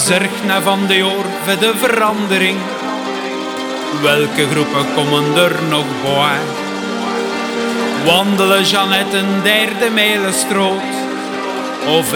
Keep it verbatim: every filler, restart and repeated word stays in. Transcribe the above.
Zorg na van de jaar voor de verandering. Welke groepen komen er nog bij? Wandelen Jeannette een derde Meilenstroot? Of